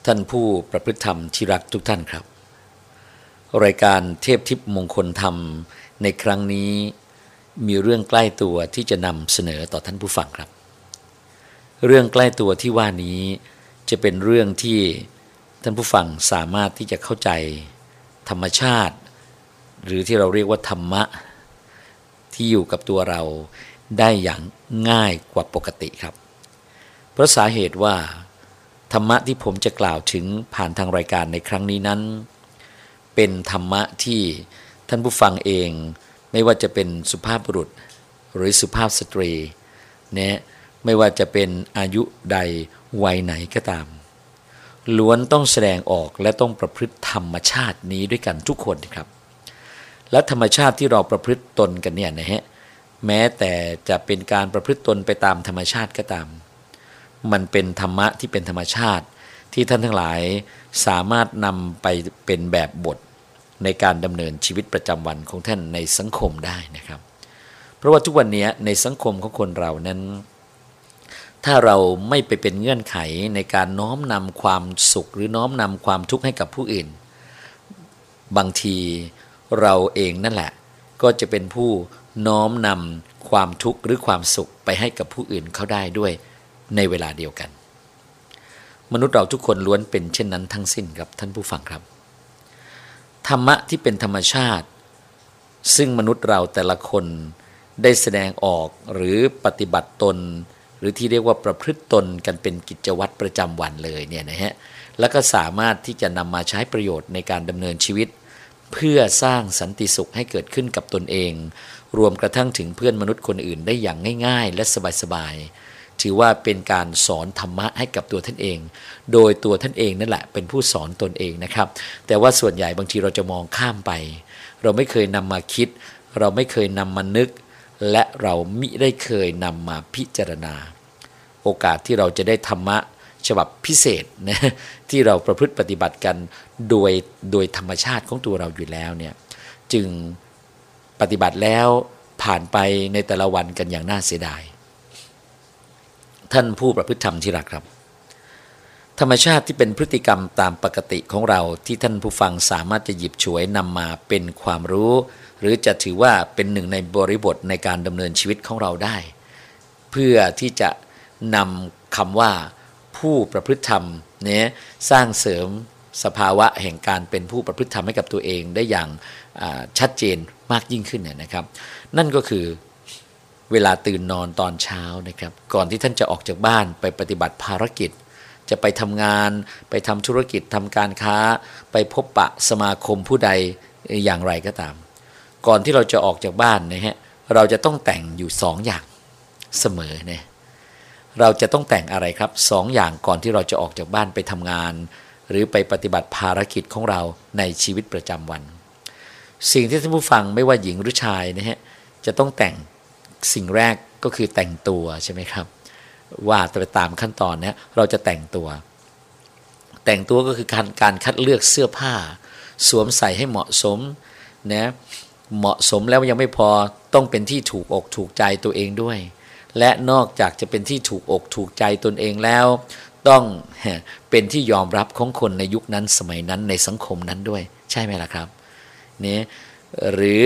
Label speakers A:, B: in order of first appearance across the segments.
A: ท่านผู้ประพฤติธรรมที่รักทุกท่านครับรายการเทพทิพย์มงคลธรรมในครั้งนี้มีเรื่องใกล้ตัวที่จะนำเสนอต่อท่านผู้ฟังครับเรื่องใกล้ตัวที่ว่านี้จะเป็นเรื่องที่ท่านผู้ฟังสามารถที่จะเข้าใจธรรมชาติหรือที่เราเรียกว่าธรรมะที่อยู่กับตัวเราได้อย่างง่ายกว่าปกติครับเพราะสาเหตุว่าธรรมะที่ผมจะกล่าวถึงผ่านทางรายการในครั้งนี้นั้นเป็นธรรมะที่ท่านผู้ฟังเองไม่ว่าจะเป็นสุภาพบุรุษหรือสุภาพสตรีเนี่ยไม่ว่าจะเป็นอายุใดวัยไหนก็ตามล้วนต้องแสดงออกและต้องประพฤติธรรมชาตินี้ด้วยกันทุกคนครับและธรรมชาติที่เราประพฤติตนกันเนี่ยนะฮะแม้แต่จะเป็นการประพฤติตนไปตามธรรมชาติก็ตามมันเป็นธรรมะที่เป็นธรรมชาติที่ท่านทั้งหลายสามารถนำไปเป็นแบบบทในการดำเนินชีวิตประจำวันของท่านในสังคมได้นะครับเพราะว่าทุกวันนี้ในสังคมของคนเรานั้นถ้าเราไม่ไปเป็นเงื่อนไขในการน้อมนำความสุขหรือน้อมนำความทุกข์ให้กับผู้อื่นบางทีเราเองนั่นแหละก็จะเป็นผู้น้อมนำความทุกข์หรือความสุขไปให้กับผู้อื่นเขาได้ด้วยในเวลาเดียวกันมนุษย์เราทุกคนล้วนเป็นเช่นนั้นทั้งสิ้นครับท่านผู้ฟังครับธรรมะที่เป็นธรรมชาติซึ่งมนุษย์เราแต่ละคนได้แสดงออกหรือปฏิบัติตนหรือที่เรียกว่าประพฤติตนกันเป็นกิจวัตรประจำวันเลยเนี่ยนะฮะแล้วก็สามารถที่จะนำมาใช้ประโยชน์ในการดำเนินชีวิตเพื่อสร้างสันติสุขให้เกิดขึ้นกับตนเองรวมกระทั่งถึงเพื่อนมนุษย์คนอื่นได้อย่างง่ายๆและสบายๆถือว่าเป็นการสอนธรรมะให้กับตัวท่านเองโดยตัวท่านเองนั่นแหละเป็นผู้สอนตนเองนะครับแต่ว่าส่วนใหญ่บางทีเราจะมองข้ามไปเราไม่เคยนำมาคิดเราไม่เคยนำมานึกและเรามิได้เคยนำมาพิจารณาโอกาสที่เราจะได้ธรรมะฉบับพิเศษนะที่เราประพฤติปฏิบัติกันโดยธรรมชาติของตัวเราอยู่แล้วเนี่ยจึงปฏิบัติแล้วผ่านไปในแต่ละวันกันอย่างน่าเสียดายท่านผู้ประพฤติธรรมที่รักครับธรรมชาติที่เป็นพฤติกรรมตามปกติของเราที่ท่านผู้ฟังสามารถจะหยิบฉวยนำมาเป็นความรู้หรือจะถือว่าเป็นหนึ่งในบริบทในการดำเนินชีวิตของเราได้เพื่อที่จะนำคำว่าผู้ประพฤติธรรมเนี่ยสร้างเสริมสภาวะแห่งการเป็นผู้ประพฤติธรรมให้กับตัวเองได้อย่างชัดเจนมากยิ่งขึ้นนะครับนั่นก็คือเวลาตื่นนอนตอนเช้านะครับก่อนที่ท่านจะออกจากบ้านไปปฏิบัติภารกิจจะไปทำงานไปทำธุรกิจทำการค้าไปพบปะสมาคมผู้ใดอย่างไรก็ตามก่อนที่เราจะออกจากบ้านนะฮะเราจะต้องแต่งอยู่2 อย่างเสมอเนี่ยเราจะต้องแต่งอะไรครับ2 อย่างก่อนที่เราจะออกจากบ้านไปทำงานหรือไปปฏิบัติภารกิจของเราในชีวิตประจำวันสิ่งที่ท่านผู้ฟังไม่ว่าหญิงหรือชายนะฮะจะต้องแต่งสิ่งแรกก็คือแต่งตัวใช่ไหมครับว่าไปตามขั้นตอนนี้เราจะแต่งตัวก็คือการคัดเลือกเสื้อผ้าสวมใส่ให้เหมาะสมนะเหมาะสมแล้วยังไม่พอต้องเป็นที่ถูกอกถูกใจตัวเองด้วยและนอกจากจะเป็นที่ถูกอกถูกใจตนเองแล้วต้องเป็นที่ยอมรับของคนในยุคนั้นสมัยนั้นในสังคมนั้นด้วยใช่ไหมล่ะครับนี่หรือ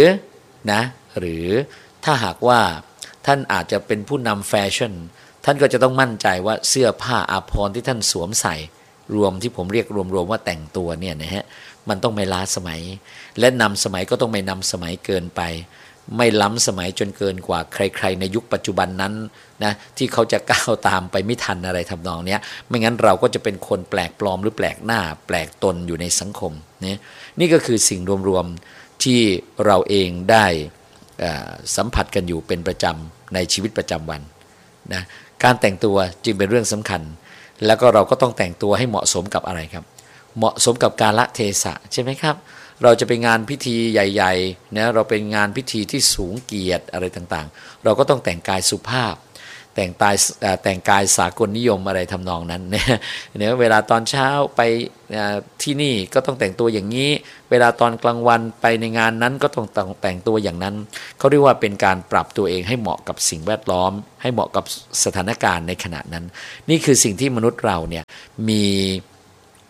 A: ถ้าหากว่าท่านอาจจะเป็นผู้นำแฟชั่นท่านก็จะต้องมั่นใจว่าเสื้อผ้าอาภรณ์ที่ท่านสวมใส่รวมที่ผมเรียกรวมๆว่าแต่งตัวเนี่ยนะฮะมันต้องไม่ล้าสมัยและนำสมัยก็ต้องไม่นำสมัยเกินไปไม่ล้ำสมัยจนเกินกว่าใครๆในยุคปัจจุบันนั้นนะที่เขาจะก้าวตามไปไม่ทันอะไรทำนองนี้ไม่งั้นเราก็จะเป็นคนแปลกปลอมหรือแปลกหน้าแปลกตนอยู่ในสังคมนี่ก็คือสิ่งรวมๆที่เราเองได้สัมผัสกันอยู่เป็นประจำในชีวิตประจำวันนะการแต่งตัวจึงเป็นเรื่องสำคัญแล้วก็เราก็ต้องแต่งตัวให้เหมาะสมกับอะไรครับเหมาะสมกับกาลเทศะใช่ไหมครับเราจะไปงานพิธีใหญ่ๆนะเราเป็นงานพิธีที่สูงเกียรติอะไรต่างๆเราก็ต้องแต่งกายสุภาพแต่งกายสากลนิยมอะไรทำนองนั้นเนี่ยเวลาตอนเช้าไปที่นี่ก็ต้องแต่งตัวอย่างนี้เวลาตอนกลางวันไปในงานนั้นก็ต้องแต่งตัวอย่างนั้นเขาเรียกว่าเป็นการปรับตัวเองให้เหมาะกับสิ่งแวดล้อมให้เหมาะกับสถานการณ์ในขณะนั้นนี่คือสิ่งที่มนุษย์เราเนี่ยมี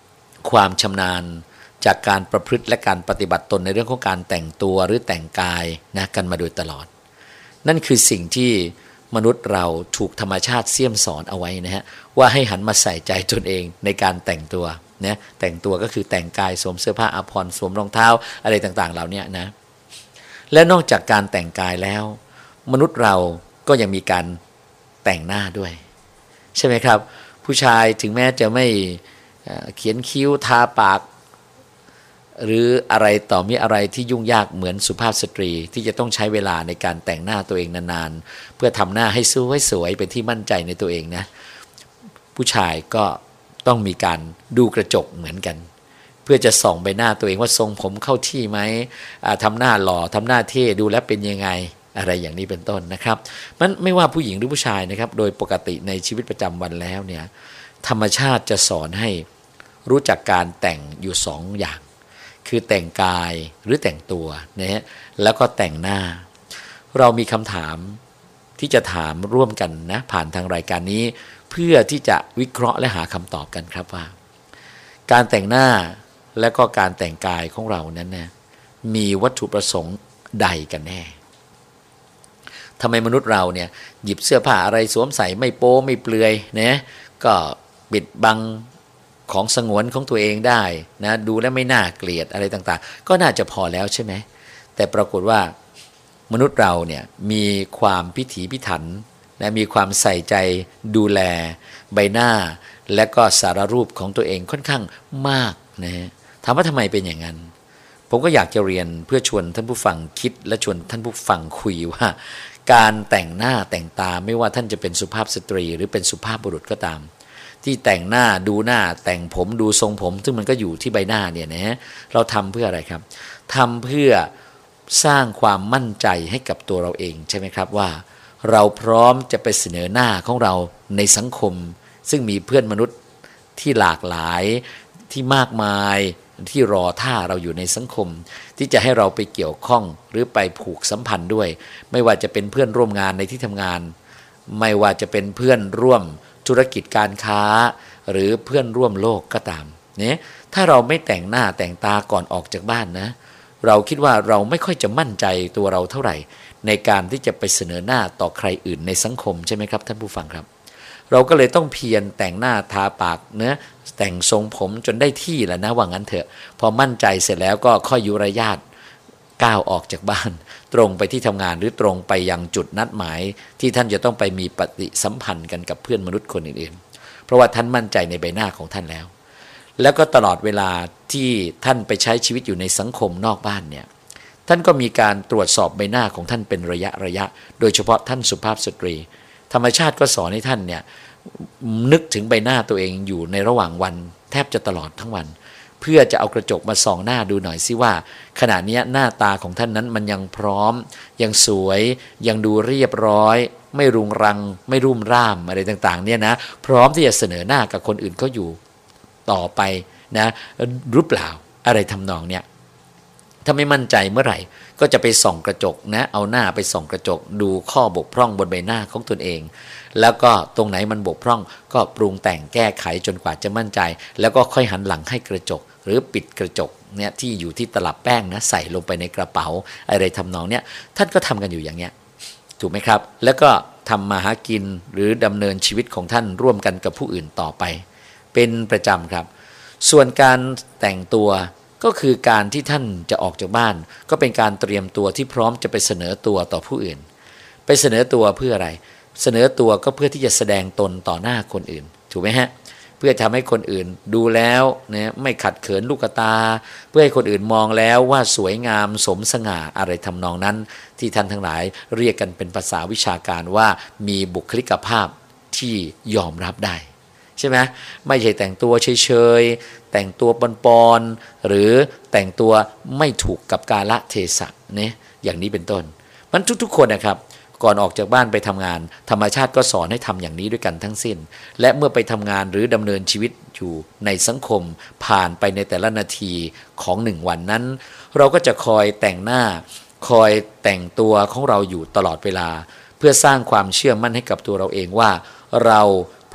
A: ความชำนาญจากการประพฤติและการปฏิบัติตนในเรื่องของการแต่งตัวหรือแต่งกายนะกันมาโดยตลอดนั่นคือสิ่งที่มนุษย์เราถูกธรรมชาติเสี่ยมสอนเอาไว้นะฮะว่าให้หันมาใส่ใจตนเองในการแต่งตัวนะแต่งตัวก็คือแต่งกายสวมเสื้อผ้าอาภรณ์สวมรองเท้าอะไรต่างๆเหล่านี้นะและนอกจากการแต่งกายแล้วมนุษย์เราก็ยังมีการแต่งหน้าด้วยใช่ไหมครับผู้ชายถึงแม้จะไม่เขียนคิ้วทาปากหรืออะไรต่อมีอะไรที่ยุ่งยากเหมือนสุภาพสตรีที่จะต้องใช้เวลาในการแต่งหน้าตัวเองนานๆเพื่อทำหน้าให้สวยๆเป็นที่มั่นใจในตัวเองนะผู้ชายก็ต้องมีการดูกระจกเหมือนกันเพื่อจะส่องใบหน้าตัวเองว่าทรงผมเข้าที่ไหมทำหน้าหล่อทำหน้าเท่ดูแล้วเป็นยังไงอะไรอย่างนี้เป็นต้นนะครับมันไม่ว่าผู้หญิงหรือผู้ชายนะครับโดยปกติในชีวิตประจำวันแล้วเนี่ยธรรมชาติจะสอนให้รู้จักการแต่งอยู่สองอย่างคือแต่งกายหรือแต่งตัวนะฮะแล้วก็แต่งหน้าเรามีคำถามที่จะถามร่วมกันนะผ่านทางรายการนี้เพื่อที่จะวิเคราะห์และหาคำตอบกันครับว่าการแต่งหน้าและก็การแต่งกายของเรานั้นนะมีวัตถุประสงค์ใดกันแน่ทำไมมนุษย์เราเนี่ยหยิบเสื้อผ้าอะไรสวมใส่ไม่โป๊ไม่เปลือยนะก็ปิดบังของสงวนของตัวเองได้นะดูแล้วไม่น่าเกลียดอะไรต่างๆก็น่าจะพอแล้วใช่ไหมแต่ปรากฏว่ามนุษย์เราเนี่ยมีความพิถีพิถันนะมีความใส่ใจดูแลใบหน้าและก็สารรูปของตัวเองค่อนข้างมากนะฮะถามว่าทำไมเป็นอย่างนั้นผมก็อยากจะเรียนเพื่อชวนท่านผู้ฟังคิดและชวนท่านผู้ฟังคุยว่าการแต่งหน้าแต่งตาไม่ว่าท่านจะเป็นสุภาพสตรีหรือเป็นสุภาพบุรุษก็ตามที่แต่งหน้าดูหน้าแต่งผมดูทรงผมซึ่งมันก็อยู่ที่ใบหน้าเนี่ยนะฮะเราทำเพื่ออะไรครับทำเพื่อสร้างความมั่นใจให้กับตัวเราเองใช่ไหมครับว่าเราพร้อมจะไปเสนอหน้าของเราในสังคมซึ่งมีเพื่อนมนุษย์ที่หลากหลายที่มากมายที่รอท่าเราอยู่ในสังคมที่จะให้เราไปเกี่ยวข้องหรือไปผูกสัมพันธ์ด้วยไม่ว่าจะเป็นเพื่อนร่วมงานในที่ทำงานไม่ว่าจะเป็นเพื่อนร่วมธุรกิจการค้าหรือเพื่อนร่วมโลกก็ตามเนี่ยถ้าเราไม่แต่งหน้าแต่งตาก่อนออกจากบ้านนะเราคิดว่าเราไม่ค่อยจะมั่นใจตัวเราเท่าไหร่ในการที่จะไปเสนอหน้าต่อใครอื่นในสังคมใช่ไหมครับท่านผู้ฟังครับเราก็เลยต้องเพียรแต่งหน้าทาปากเนื้อแต่งทรงผมจนได้ที่แล้วนะว่างั้นเถอะพอมั่นใจเสร็จแล้วก็ค่อยยุรญาตก้าวออกจากบ้านตรงไปที่ทำงานหรือตรงไปยังจุดนัดหมายที่ท่านจะต้องไปมีปฏิสัมพันธ์กันกับเพื่อนมนุษย์คนอื่นๆเพราะว่าท่านมั่นใจในใบหน้าของท่านแล้วก็ตลอดเวลาที่ท่านไปใช้ชีวิตอยู่ในสังคมนอกบ้านเนี่ยท่านก็มีการตรวจสอบใบหน้าของท่านเป็นระยะโดยเฉพาะท่านสุภาพสตรีธรรมชาติก็สอนให้ท่านเนี่ยนึกถึงใบหน้าตัวเองอยู่ในระหว่างวันแทบจะตลอดทั้งวันเพื่อจะเอากระจกมาส่องหน้าดูหน่อยสิว่าขณะนี้หน้าตาของท่านนั้นมันยังพร้อมยังสวยยังดูเรียบร้อยไม่รุงรังไม่รุ่มร่ามอะไรต่างๆเนี่ยนะพร้อมที่จะเสนอหน้ากับคนอื่นเขาอยู่ต่อไปนะหรือเปล่าอะไรทำนองเนี้ยถ้าไม่มั่นใจเมื่อไหร่ก็จะไปส่องกระจกนะเอาหน้าไปส่องกระจกดูข้อบกพร่องบนใบหน้าของตนเองแล้วก็ตรงไหนมันบกพร่องก็ปรุงแต่งแก้ไขจนกว่าจะมั่นใจแล้วก็ค่อยหันหลังให้กระจกหรือปิดกระจกเนี่ยที่อยู่ที่ตลับแป้งนะใส่ลงไปในกระเป๋าอะไรทำนองเนี้ยท่านก็ทำกันอยู่อย่างเนี้ยถูกไหมครับแล้วก็ทำมาหากินหรือดำเนินชีวิตของท่านร่วมกันกับผู้อื่นต่อไปเป็นประจำครับส่วนการแต่งตัวก็คือการที่ท่านจะออกจากบ้านก็เป็นการเตรียมตัวที่พร้อมจะไปเสนอตัวต่อผู้อื่นไปเสนอตัวเพื่ออะไรเสนอตัวก็เพื่อที่จะแสดงตนต่อหน้าคนอื่นถูกไหมฮะเพื่อทำให้คนอื่นดูแล้วเนี่ยไม่ขัดเขินลูกตาเพื่อให้คนอื่นมองแล้วว่าสวยงามสมสง่าอะไรทำนองนั้นที่ท่านทั้งหลายเรียกกันเป็นภาษาวิชาการว่ามีบุคลิกภาพที่ยอมรับได้ใช่ไหมไม่ใช่แต่งตัวเฉยๆแต่งตัวปอนๆหรือแต่งตัวไม่ถูกกับกาลเทศะเนี่ยอย่างนี้เป็นต้นมันทุกๆคนนะครับก่อนออกจากบ้านไปทำงานธรรมชาติก็สอนให้ทำอย่างนี้ด้วยกันทั้งสิ้นและเมื่อไปทำงานหรือดำเนินชีวิตอยู่ในสังคมผ่านไปในแต่ละนาทีของ1วันนั้นเราก็จะคอยแต่งหน้าคอยแต่งตัวของเราอยู่ตลอดเวลาเพื่อสร้างความเชื่อมั่นให้กับตัวเราเองว่าเราพ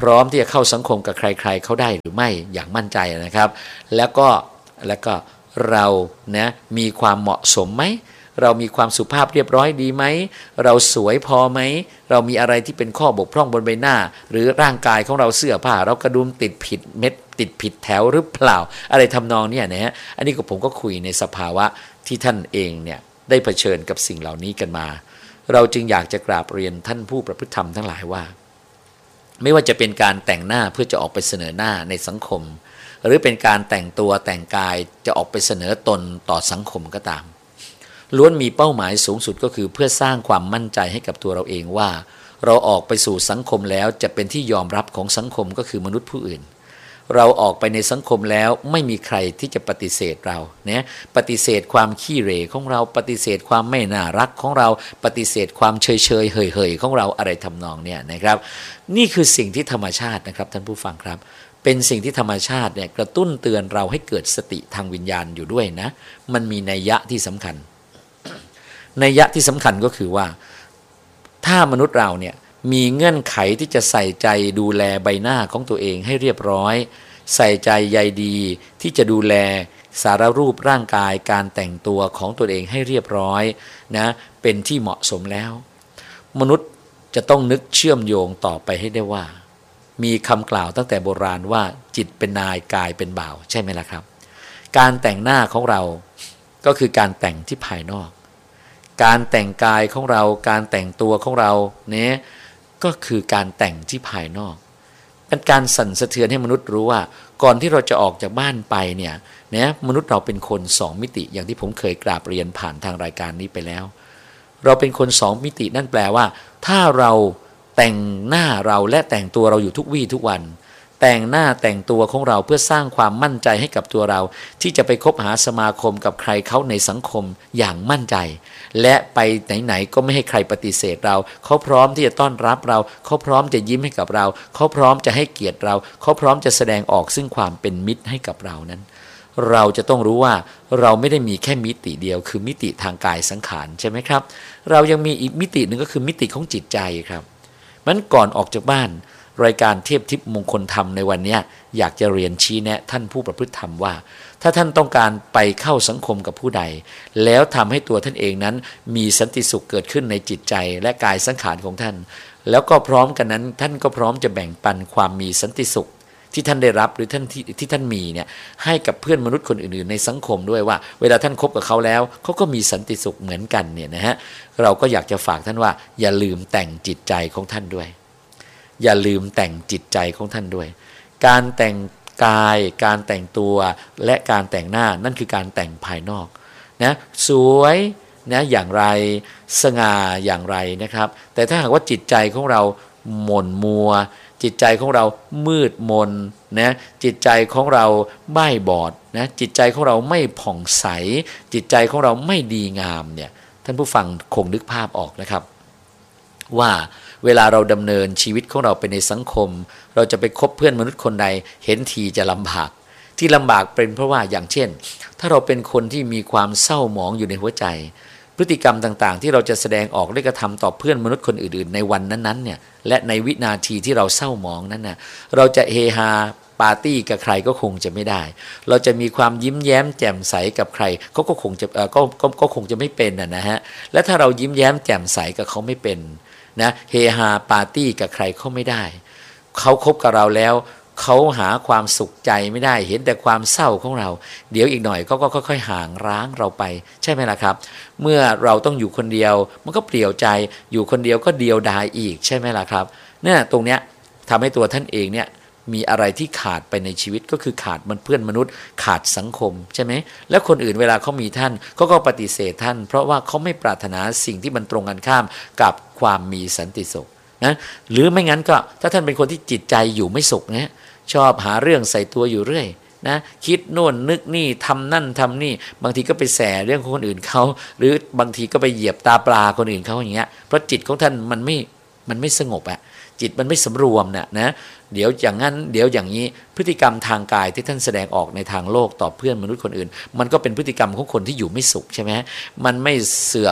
A: พร้อมที่จะเข้าสังคมกับใครๆเขาได้หรือไม่อย่างมั่นใจนะครับแล้วก็เรานะมีความเหมาะสมไหมเรามีความสุภาพเรียบร้อยดีไหมเราสวยพอไหมเรามีอะไรที่เป็นข้อบกพร่องบนใบหน้าหรือร่างกายของเราเสื้อผ้าเรากระดุมติดผิดเม็ดติดผิดแถวหรือเปล่าอะไรทำนองเนี่ยนะฮะอันนี้ก็ผมก็คุยในสภาวะที่ท่านเองเนี่ยได้เผชิญกับสิ่งเหล่านี้กันมาเราจึงอยากจะกราบเรียนท่านผู้ประพฤติธรรมทั้งหลายว่าไม่ว่าจะเป็นการแต่งหน้าเพื่อจะออกไปเสนอหน้าในสังคมหรือเป็นการแต่งตัวแต่งกายจะออกไปเสนอตนต่อสังคมก็ตามล้วนมีเป้าหมายสูงสุดก็คือเพื่อสร้างความมั่นใจให้กับตัวเราเองว่าเราออกไปสู่สังคมแล้วจะเป็นที่ยอมรับของสังคมก็คือมนุษย์ผู้อื่นเราออกไปในสังคมแล้วไม่มีใครที่จะปฏิเสธเราเนี่ยปฏิเสธความขี้เหร่ของเราปฏิเสธความไม่น่ารักของเราปฏิเสธความเฉยเห่ยของเราอะไรทำนองเนี่ยนะครับนี่คือสิ่งที่ธรรมชาตินะครับท่านผู้ฟังครับเป็นสิ่งที่ธรรมชาติเนี่ยกระตุ้นเตือนเราให้เกิดสติทางวิญญาณอยู่ด้วยนะมันมีนัยยะที่สำคัญนัยยะที่สำคัญก็คือว่าถ้ามนุษย์เราเนี่ยมีเงื่อนไขที่จะใส่ใจดูแลใบหน้าของตัวเองให้เรียบร้อยใส่ใจใยดีที่จะดูแลสารรูปร่างกายการแต่งตัวของตัวเองให้เรียบร้อยนะเป็นที่เหมาะสมแล้วมนุษย์จะต้องนึกเชื่อมโยงต่อไปให้ได้ว่ามีคำกล่าวตั้งแต่โบราณว่าจิตเป็นนายกายเป็นบ่าวใช่ไหมล่ะครับการแต่งหน้าของเราก็คือการแต่งที่ภายนอกการแต่งกายของเราการแต่งตัวของเราเนี่ยก็คือการแต่งที่ภายนอกเป็นการสั่นสะเทือนให้มนุษย์รู้ว่าก่อนที่เราจะออกจากบ้านไปเนี่ยมนุษย์เราเป็นคน2มิติอย่างที่ผมเคยกราบเรียนผ่านทางรายการนี้ไปแล้วเราเป็นคน2มิตินั่นแปลว่าถ้าเราแต่งหน้าเราและแต่งตัวเราอยู่ทุกวี่ทุกวันแต่งหน้าแต่งตัวของเราเพื่อสร้างความมั่นใจให้กับตัวเราที่จะไปคบหาสมาคมกับใครเขาในสังคมอย่างมั่นใจและไปไหนๆก็ไม่ให้ใครปฏิเสธเราเขาพร้อมที่จะต้อนรับเราเขาพร้อมจะยิ้มให้กับเราเขาพร้อมจะให้เกียรติเราเขาพร้อมจะแสดงออกซึ่งความเป็นมิตรให้กับเรานั้นเราจะต้องรู้ว่าเราไม่ได้มีแค่มิติเดียวคือมิติทางกายสังขารใช่ไหมครับเรายังมีอีกมิติหนึ่งก็คือมิติของจิตใจครับมันก่อนออกจากบ้านรายการเทพทิพย์มงคลธรรมในวันนี้อยากจะเรียนชี้แนะท่านผู้ประพฤติธรรมว่าถ้าท่านต้องการไปเข้าสังคมกับผู้ใดแล้วทำให้ตัวท่านเองนั้นมีสันติสุขเกิดขึ้นในจิตใจและกายสังขารของท่านแล้วก็พร้อมกันนั้นท่านก็พร้อมจะแบ่งปันความมีสันติสุขที่ท่านได้รับหรือท่านที่ท่านมีเนี่ยให้กับเพื่อนมนุษย์คนอื่นๆในสังคมด้วยว่าเวลาท่านคบกับเขาแล้วเขาก็มีสันติสุขเหมือนกันเนี่ยนะฮะเราก็อยากจะฝากท่านว่าอย่าลืมแต่งจิตใจของท่านด้วยอย่าลืมแต่งจิตใจของท่านด้วยการแต่งกายการแต่งตัวและการแต่งหน้านั่นคือการแต่งภายนอกนะสวยนะอย่างไรสง่าอย่างไรนะครับแต่ถ้าหากว่าจิตใจของเราหม่นมัวจิตใจของเรามืดมนนะจิตใจของเราบ้ายบอดนะจิตใจของเราไม่ผ่องใสจิตใจของเราไม่ดีงามเนี่ยท่านผู้ฟังคงนึกภาพออกนะครับว่าเวลาเราดำเนินชีวิตของเราไปในสังคมเราจะไปคบเพื่อนมนุษย์คนใดเห็นทีจะลำบากที่ลำบากเป็นเพราะว่าอย่างเช่นถ้าเราเป็นคนที่มีความเศร้าหมองอยู่ในหัวใจพฤติกรรมต่างๆที่เราจะแสดงออกและกระทำต่อเพื่อนมนุษย์คนอื่นๆในวันนั้นๆเนี่ยและในวินาทีที่เราเศร้าหมองนั้นน่ะเราจะเฮฮาปาร์ตี้กับใครก็คงจะไม่ได้เราจะมีความยิ้มแย้มแจ่มใสกับใครเขาก็คงจะก็คงจะไม่เป็นนะฮะและถ้าเรายิ้มแย้มแจ่มใสกับเขาไม่เป็นนะเฮฮาปาร์ตี้กับใครเขาไม่ได้เขาคบกับเราแล้วเขาหาความสุขใจไม่ได้เห็นแต่ความเศร้าของเราเดี๋ยวอีกหน่อยก็ค่อยๆห่างร้างเราไปใช่ไหมล่ะครับเมื่อเราต้องอยู่คนเดียวมันก็เปลี่ยวใจอยู่คนเดียวก็เดียวดายอีกใช่ไหมล่ะครับเนี่ยตรงเนี้ยทำให้ตัวท่านเองเนี่ยมีอะไรที่ขาดไปในชีวิตก็คือขาดมันเพื่อนมนุษย์ขาดสังคมใช่ไหมแล้วคนอื่นเวลาเขามีท่านเขาก็ปฏิเสธท่านเพราะว่าเขาไม่ปรารถนาสิ่งที่มันตรงกันข้ามกับความมีสันติสุขนะหรือไม่งั้นก็ถ้าท่านเป็นคนที่จิตใจอยู่ไม่สุขนะชอบหาเรื่องใส่ตัวอยู่เรื่อยนะคิดโน่นนึกนี่ทำนั่นทำนี่บางทีก็ไปแสเรื่องของคนอื่นเขาหรือบางทีก็ไปเหยียบตาปลาคนอื่นเขาอย่างเงี้ยเพราะจิตของท่านมันไม่สงบอะจิตมันไม่สำรวมนะเดี๋ยวอย่างนั้นเดี๋ยวอย่างนี้พฤติกรรมทางกายที่ท่านแสดงออกในทางโลกต่อเพื่อนมนุษย์คนอื่นมันก็เป็นพฤติกรรมของคนที่อยู่ไม่สุขใช่ไหมมันไม่เสือก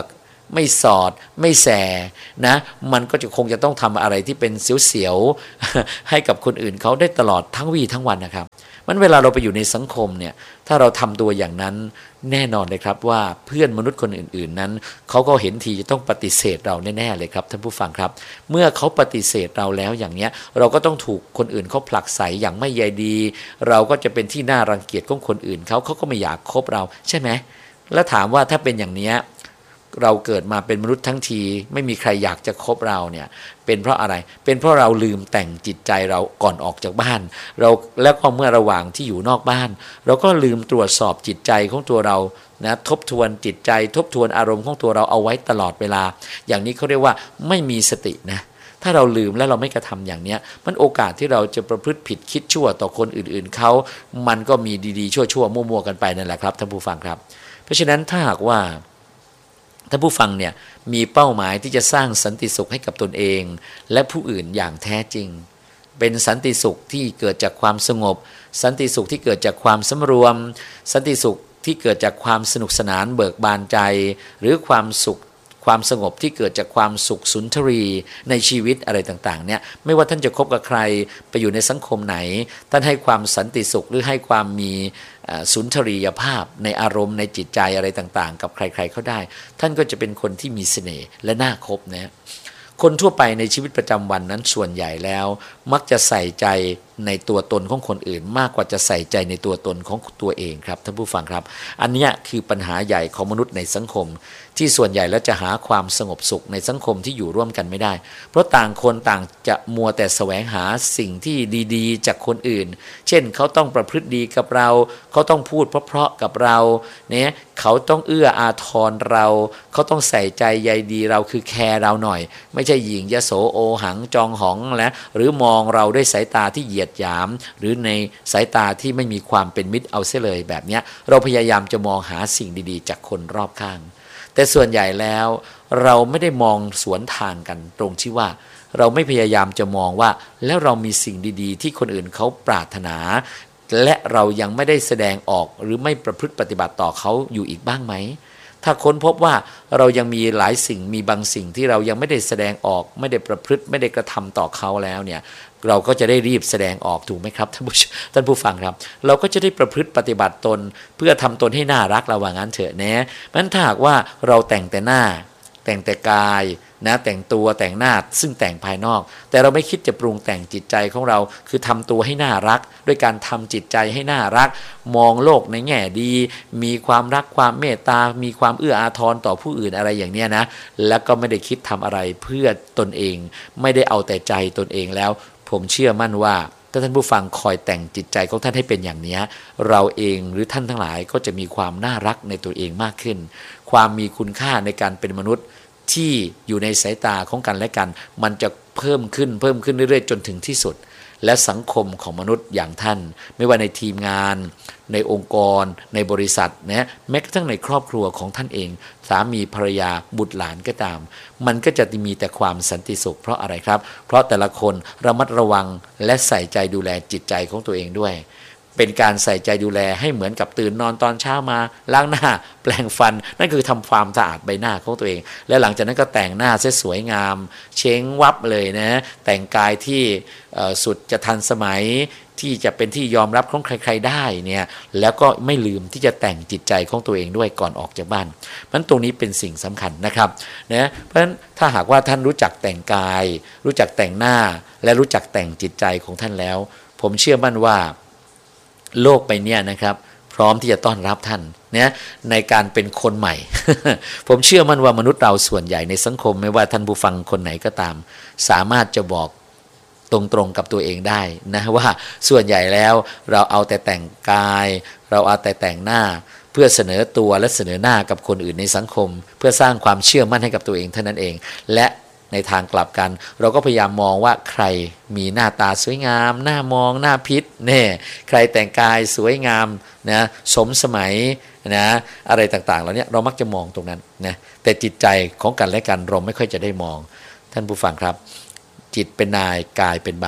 A: ไม่สอดไม่แสนะมันก็จะคงจะต้องทำอะไรที่เป็นเสียวๆ ให้กับคนอื่นเขาได้ตลอดทั้งวี่ทั้งวันนะครับมันเวลาเราไปอยู่ในสังคมเนี่ยถ้าเราทำตัวอย่างนั้นแน่นอนเลยครับว่าเพื่อนมนุษย์คนอื่นๆนั้นเขาก็เห็นทีจะต้องปฏิเสธเราแน่ๆเลยครับท่านผู้ฟังครับเมื่อเขาปฏิเสธเราแล้วอย่างเนี้ยเราก็ต้องถูกคนอื่นเขาผลักไสอย่างไม่ใยดีเราก็จะเป็นที่น่ารังเกียจของคนอื่นเขาก็ไม่อยากคบเราใช่ไหมแล้วถามว่าถ้าเป็นอย่างนี้เราเกิดมาเป็นมนุษย์ทั้งทีไม่มีใครอยากจะคบเราเนี่ยเป็นเพราะอะไรเป็นเพราะเราลืมแต่งจิตใจเราก่อนออกจากบ้านเราแล้วก็เมื่อระหว่างที่อยู่นอกบ้านเราก็ลืมตรวจสอบจิตใจของตัวเรานะทบทวนจิตใจทบทวนอารมณ์ของตัวเราเอาไว้ตลอดเวลาอย่างนี้เขาเรียกว่าไม่มีสตินะถ้าเราลืมและเราไม่กระทำอย่างนี้มันโอกาสที่เราจะประพฤติผิดคิดชั่วต่อคนอื่นๆเขามันก็มีดีๆชั่วๆมั่วๆกันไปนั่นแหละครับท่านผู้ฟังครับเพราะฉะนั้นถ้าหากว่าท่านผู้ฟังเนี่ยมีเป้าหมายที่จะสร้างสันติสุขให้กับตนเองและผู้อื่นอย่างแท้จริงเป็นสันติสุขที่เกิดจากความสงบสันติสุขที่เกิดจากความสำรวมสันติสุขที่เกิดจากความสนุกสนานเบิกบานใจหรือความสุขความสงบที่เกิดจากความสุขสุนทรีในชีวิตอะไรต่างๆเนี่ยไม่ว่าท่านจะคบกับใครไปอยู่ในสังคมไหนท่านให้ความสันติสุขหรือให้ความมีสุนทรียภาพในอารมณ์ในจิตใจอะไรต่างๆกับใครๆเขาได้ท่านก็จะเป็นคนที่มีเสน่ห์และน่าคบนะคนทั่วไปในชีวิตประจำวันนั้นส่วนใหญ่แล้วมักจะใส่ใจในตัวตนของคนอื่นมากกว่าจะใส่ใจในตัวตนของตัวเองครับท่านผู้ฟังครับอันนี้คือปัญหาใหญ่ของมนุษย์ในสังคมที่ส่วนใหญ่แล้วจะหาความสงบสุขในสังคมที่อยู่ร่วมกันไม่ได้เพราะต่างคนต่างจะมัวแต่แสวงหาสิ่งที่ดีๆจากคนอื่นเช่นเขาต้องประพฤติดีกับเราเขาต้องพูดเพราะๆกับเราเนี่ยเขาต้องเอื้ออาทรเราเขาต้องใส่ใจใยดีเราคือแคร์เราหน่อยไม่ใช่หยิ่งยโสโอหังจองหองและหรือมองเราด้วยสายตาที่เหยียดหยามหรือในสายตาที่ไม่มีความเป็นมิตรเอาเสียเลยแบบนี้เราพยายามจะมองหาสิ่งดีๆจากคนรอบข้างแต่ส่วนใหญ่แล้วเราไม่ได้มองสวนทางกันตรงที่ว่าเราไม่พยายามจะมองว่าแล้วเรามีสิ่งดีๆที่คนอื่นเขาปรารถนาและเรายังไม่ได้แสดงออกหรือไม่ประพฤติปฏิบัติต่อเขาอยู่อีกบ้างไหมถ้าค้นพบว่าเรายังมีหลายสิ่งมีบางสิ่งที่เรายังไม่ได้แสดงออกไม่ได้ประพฤติไม่ได้กระทำต่อเขาแล้วเนี่ยเราก็จะได้รีบแสดงออกถูกไหมครับท่านผู้ฟังครับเราก็จะได้ประพฤติปฏิบัติตนเพื่อทำตนให้น่ารักเราว่างั้นเถอะนะงั้นถ้าหากว่าเราแต่งแต่หน้าแต่งแต่กายนะแต่งตัวแต่งหน้าซึ่งแต่งภายนอกแต่เราไม่คิดจะปรุงแต่งจิตใจของเราคือทำตัวให้น่ารักด้วยการทำจิตใจให้น่ารักมองโลกในแง่ดีมีความรักความเมตตามีความเอื้ออาทรต่อผู้อื่นอะไรอย่างเนี้ยนะแล้วก็ไม่ได้คิดทำอะไรเพื่อตนเองไม่ได้เอาแต่ใจตนเองแล้วผมเชื่อมั่นว่าถ้าท่านผู้ฟังคอยแต่งจิตใจของท่านให้เป็นอย่างนี้เราเองหรือท่านทั้งหลายก็จะมีความน่ารักในตัวเองมากขึ้นความมีคุณค่าในการเป็นมนุษย์ที่อยู่ในสายตาของกันและกันมันจะเพิ่มขึ้นเรื่อยๆจนถึงที่สุดและสังคมของมนุษย์อย่างท่านไม่ว่าในทีมงานในองค์กรในบริษัทนะแม้กระทั่งในครอบครัวของท่านเองสามีภรรยาบุตรหลานก็ตามมันก็จะมีแต่ความสันติสุขเพราะอะไรครับเพราะแต่ละคนระมัดระวังและใส่ใจดูแลจิตใจของตัวเองด้วยเป็นการใส่ใจดูแลให้เหมือนกับตื่นนอนตอนเช้ามาล้างหน้าแปรงฟันนั่นคือทำความสะอาดใบหน้าของตัวเองและหลังจากนั้นก็แต่งหน้าสวยงามเช้งวับเลยนะแต่งกายที่สุดจะทันสมัยที่จะเป็นที่ยอมรับของใครๆได้เนี่ยแล้วก็ไม่ลืมที่จะแต่งจิตใจของตัวเองด้วยก่อนออกจากบ้านมันตรงนี้เป็นสิ่งสำคัญนะครับนะเพราะฉะนั้นถ้าหากว่าท่านรู้จักแต่งกายรู้จักแต่งหน้าและรู้จักแต่งจิตใจของท่านแล้วผมเชื่อมั่นว่าโลกใบนี้นะครับพร้อมที่จะต้อนรับท่านเนี่ยในการเป็นคนใหม่ ผมเชื่อมั่นว่ามนุษย์เราส่วนใหญ่ในสังคมไม่ว่าท่านผู้ฟังคนไหนก็ตามสามารถจะบอกตรงๆกับตัวเองได้นะว่าส่วนใหญ่แล้วเราเอาแต่แต่งกายเราเอาแต่แต่งหน้าเพื่อเสนอตัวและเสนอหน้ากับคนอื่นในสังคมเพื่อสร้างความเชื่อมั่นให้กับตัวเองเท่านั้นเองและในทางกลับกันเราก็พยายามมองว่าใครมีหน้าตาสวยงามหน้ามองหน้าพิษเนี่ยใครแต่งกายสวยงามนะสมสมัยนะอะไรต่างๆเหล่านี้เรามักจะมองตรงนั้นนะแต่จิตใจของกันและกันเราไม่ค่อยจะได้มองท่านผู้ฟังครับจิตเป็นนายกายเป็นบ่าว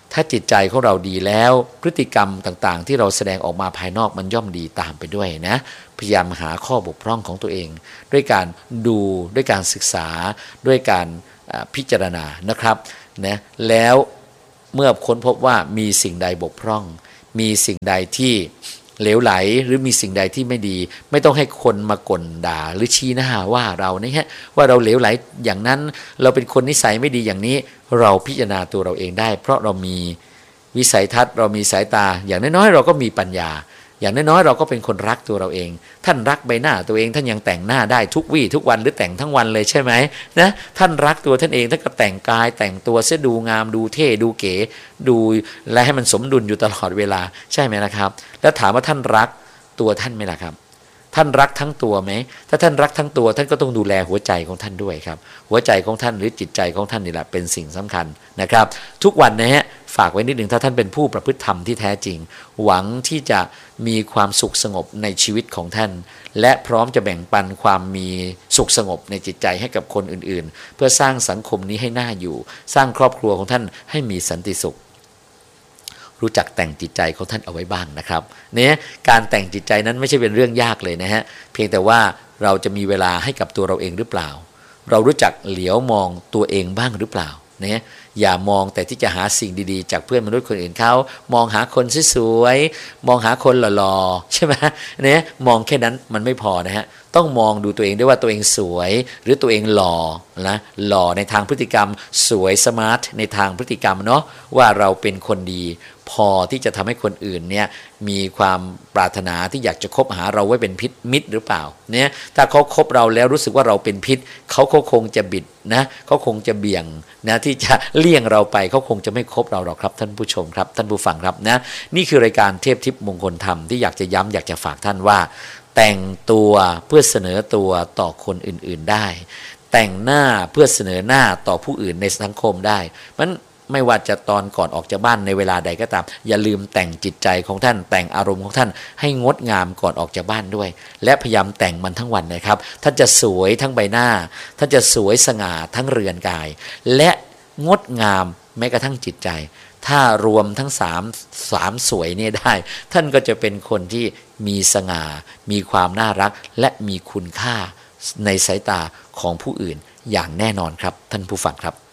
A: ถ้าจิตใจของเราดีแล้วพฤติกรรมต่างๆที่เราแสดงออกมาภายนอกมันย่อมดีตามไปด้วยนะพยายามหาข้อบกพร่องของตัวเองด้วยการดูด้วยการศึกษาด้วยการพิจารณานะครับนะแล้วเมื่อค้นพบว่ามีสิ่งใดบกพร่องมีสิ่งใดที่เหลวไหลหรือมีสิ่งใดที่ไม่ดีไม่ต้องให้คนมากลด่าหรือชี้หน้าว่าเราเนี่ยฮะว่าเราเหลวไหลอย่างนั้นเราเป็นคนนิสัยไม่ดีอย่างนี้เราพิจารณาตัวเราเองได้เพราะเรามีวิสัยทัศน์เรามีสายตาอย่างน้อยๆเราก็มีปัญญาอย่างน้อยๆเราก็เป็นคนรักตัวเราเองท่านรักใบหน้าตัวเองท่านยังแต่งหน้าได้ทุกวี่ทุกวันหรือแต่งทั้งวันเลยใช่ไหมนะท่านรักตัวท่านเองท่านก็แต่งกายแต่งตัวเสียดูงามดูเท่ดูเก๋ดูและให้มันสมดุลอยู่ตลอดเวลาใช่ไหมนะครับแล้วถามว่าท่านรักตัวท่านไหมล่ะครับท่านรักทั้งตัวไหมถ้าท่านรักทั้งตัวท่านก็ต้องดูแลหัวใจของท่านด้วยครับหัวใจของท่านหรือจิตใจของท่านนี่แหละเป็นสิ่งสำคัญนะครับทุกวันนะฮะฝากไว้นิดหนึ่งถ้าท่านเป็นผู้ประพฤติธรรมที่แท้จริงหวังที่จะมีความสุขสงบในชีวิตของท่านและพร้อมจะแบ่งปันความมีสุขสงบในจิตใจให้กับคนอื่นๆเพื่อสร้างสังคมนี้ให้น่าอยู่สร้างครอบครัวของท่านให้มีสันติสุขรู้จักแต่งจิตใจของท่านเอาไว้บ้างนะครับเนี่ยการแต่งจิตใจนั้นไม่ใช่เป็นเรื่องยากเลยนะฮะเพียงแต่ว่าเราจะมีเวลาให้กับตัวเราเองหรือเปล่าเรารู้จักเหลียวมองตัวเองบ้างหรือเปล่าเนี่ยอย่ามองแต่ที่จะหาสิ่งดีๆจากเพื่อนมนุษย์คนอื่นเขามองหาคนสวยๆมองหาคนหล่อๆใช่ไหมเนี่ยมองแค่นั้นมันไม่พอนะฮะต้องมองดูตัวเองด้วยว่าตัวเองสวยหรือตัวเองหล่อนะหล่อในทางพฤติกรรมสวยสมาร์ทในทางพฤติกรรมเนาะว่าเราเป็นคนดีพอที่จะทำให้คนอื่นเนี่ยมีความปรารถนาที่อยากจะคบหาเราไว้เป็นพิษมิตรหรือเปล่าเนี่ยถ้าเขาคบเราแล้วรู้สึกว่าเราเป็นพิษเขาคงจะบิดนะเขาคงจะเบี่ยงนะที่จะเลี่ยงเราไปเขาคงจะไม่คบเราหรอกครับท่านผู้ชมครับท่านผู้ฟังครับนะนี่คือรายการเทพทิพย์มงคลธรรมที่อยากจะย้ำอยากจะฝากท่านว่าแต่งตัวเพื่อเสนอตัวต่อคนอื่นๆได้แต่งหน้าเพื่อเสนอหน้าต่อผู้อื่นในสังคมได้มันไม่ว่าจะตอนก่อนออกจากบ้านในเวลาใดก็ตามอย่าลืมแต่งจิตใจของท่านแต่งอารมณ์ของท่านให้งดงามก่อนออกจากบ้านด้วยและพยายามแต่งมันทั้งวันนะครับท่านจะสวยทั้งใบหน้าท่านจะสวยสง่าทั้งเรือนกายและงดงามแม้กระทั่งจิตใจถ้ารวมทั้งสามสวยเนี่ยได้ท่านก็จะเป็นคนที่มีสง่ามีความน่ารักและมีคุณค่าในสายตาของผู้อื่นอย่างแน่นอนครับท่านผู้ฟังครับ